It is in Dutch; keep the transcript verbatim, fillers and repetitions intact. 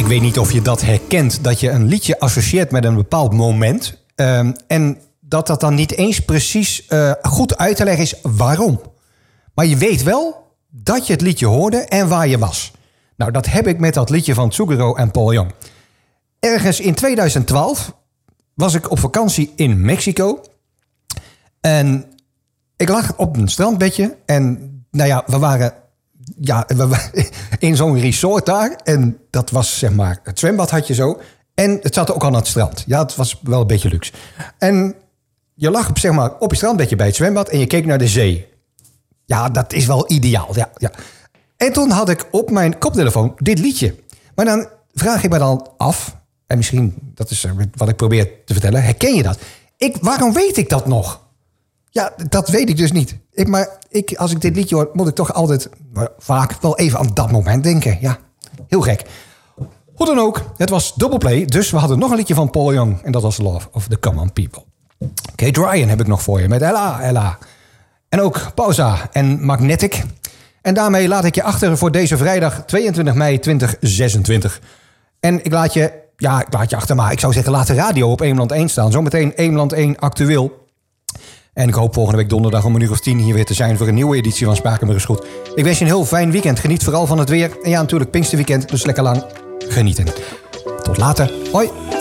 Ik weet niet of je dat herkent, dat je een liedje associeert met een bepaald moment. Um, en dat dat dan niet eens precies uh, goed uit te leggen is waarom. Maar je weet wel dat je het liedje hoorde en waar je was. Nou, dat heb ik met dat liedje van Tsugaru en Paul Young. Ergens in tweeduizend twaalf was ik op vakantie in Mexico. En ik lag op een strandbedje. En nou ja, we waren... Ja, we waren in zo'n resort daar. En dat was zeg maar... Het zwembad had je zo. En het zat ook al aan het strand. Ja, het was wel een beetje luxe. En je lag op, zeg maar, op je strandbedje bij het zwembad. En je keek naar de zee. Ja, dat is wel ideaal. Ja, ja. En toen had ik op mijn koptelefoon dit liedje. Maar dan vraag ik me dan af... En misschien, dat is wat ik probeer te vertellen. Herken je dat? Ik, waarom weet ik dat nog? Ja, dat weet ik dus niet. Ik, maar ik, als ik dit liedje hoor, moet ik toch altijd... vaak wel even aan dat moment denken. Ja, heel gek. Hoe dan ook, het was Doubleplay. Dus we hadden nog een liedje van Paul Young. En dat was Love of the Common People. Kate Ryan heb ik nog voor je met Ella, Ella. En ook Pauza en Magnetic. En daarmee laat ik je achter voor deze vrijdag tweeëntwintig mei tweeduizend zesentwintig. En ik laat je... Ja, ik laat je achter, maar ik zou zeggen, laat de radio op Eemland één staan. Zometeen Eemland één actueel. En ik hoop volgende week donderdag om een uur of tien hier weer te zijn voor een nieuwe editie van Spakenburg is Goed. Ik wens je een heel fijn weekend. Geniet vooral van het weer. En ja, natuurlijk Pinksterweekend, dus lekker lang genieten. Tot later. Hoi.